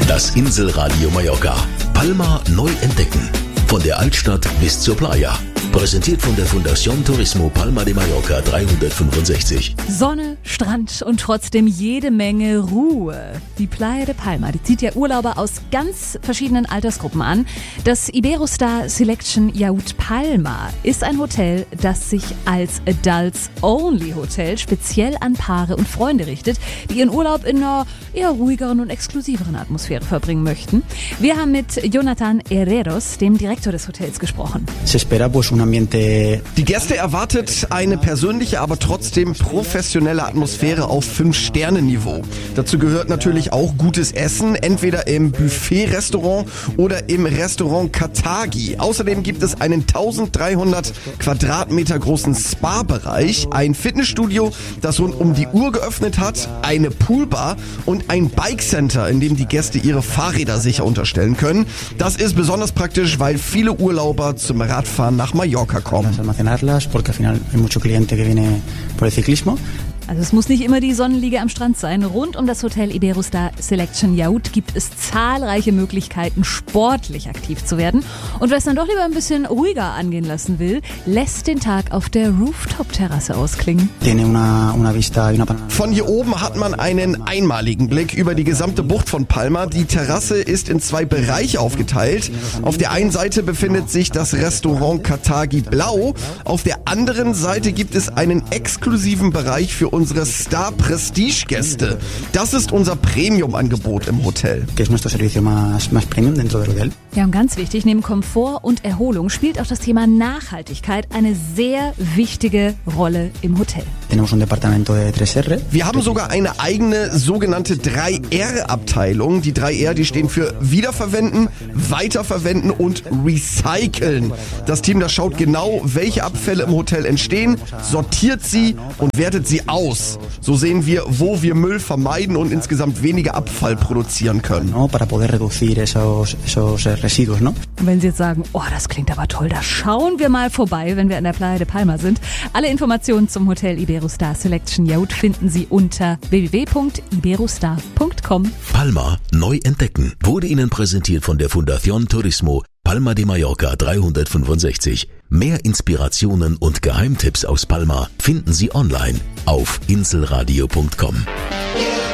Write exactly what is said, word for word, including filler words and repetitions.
Das Inselradio Mallorca. Palma neu entdecken. Von der Altstadt bis zur Playa. Präsentiert von der Fundación Turismo Palma de Mallorca dreihundertfünfundsechzig. Sonne, Strand und trotzdem jede Menge Ruhe. Die Playa de Palma, die zieht ja Urlauber aus ganz verschiedenen Altersgruppen an. Das Iberostar Selection Yacht Palma ist ein Hotel, das sich als Adults-Only-Hotel speziell an Paare und Freunde richtet, die ihren Urlaub in einer eher ruhigeren und exklusiveren Atmosphäre verbringen möchten. Wir haben mit Jonathan Herreros, dem Direktor des Hotels, gesprochen. Se espera pues un ambiente. Die Gäste erwartet eine persönliche, aber trotzdem professionelle Atmosphäre auf Fünf-Sterne-Niveau. Dazu gehört natürlich auch gutes Essen, entweder im Buffet-Restaurant oder im Restaurant Katagi. Außerdem gibt es einen dreizehnhundert Quadratmeter großen Spa-Bereich, ein Fitnessstudio, das rund um die Uhr geöffnet hat, eine Poolbar und ein Bike-Center, in dem die Gäste ihre Fahrräder sicher unterstellen können. Das ist besonders praktisch, weil viele Urlauber zum Radfahren nach Mallorca kommen. Almacenarlas, porque al final hay mucho cliente que viene por el ciclismo. Also es muss nicht immer die Sonnenliege am Strand sein. Rund um das Hotel Iberostar Selection Yacht gibt es zahlreiche Möglichkeiten, sportlich aktiv zu werden. Und wer es dann doch lieber ein bisschen ruhiger angehen lassen will, lässt den Tag auf der Rooftop-Terrasse ausklingen. Tiene una, una vista y una panorama. Von hier oben hat man einen einmaligen Blick über die gesamte Bucht von Palma. Die Terrasse ist in zwei Bereiche aufgeteilt. Auf der einen Seite befindet sich das Restaurant Katagi Blau. Auf der anderen Seite gibt es einen exklusiven Bereich für unsere Star-Prestige-Gäste. Das ist unser Premium-Angebot im Hotel. Que es nuestro servicio más, más premium dentro del hotel. Ja, und ganz wichtig, neben Komfort und Erholung spielt auch das Thema Nachhaltigkeit eine sehr wichtige Rolle im Hotel. Tenemos un departamento de tres R. Wir haben sogar eine eigene sogenannte drei R Abteilung. Die drei R, die stehen für Wiederverwenden, Weiterverwenden und Recyceln. Das Team, das schaut genau, welche Abfälle im Hotel entstehen, sortiert sie und wertet sie aus. So sehen wir, wo wir Müll vermeiden und insgesamt weniger Abfall produzieren können. No, para poder reducir esos, esos residuos, no? Und wenn Sie jetzt sagen, oh, das klingt aber toll, da schauen wir mal vorbei, wenn wir an der Playa de Palma sind. Alle Informationen zum Hotel Iberostar Selection Yacht finden Sie unter w w w punkt iberostar punkt com. Palma neu entdecken wurde Ihnen präsentiert von der Fundación Turismo Palma de Mallorca dreihundertfünfundsechzig. Mehr Inspirationen und Geheimtipps aus Palma finden Sie online auf inselradio punkt com.